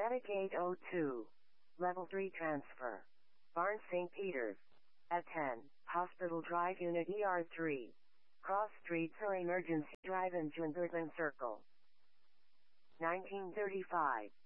Medigate 02. Level 3 transfer. Barnes St. Peter's. At 10, Hospital Drive Unit ER3. Cross Street for Emergency Drive in Jungerton Circle. 1935.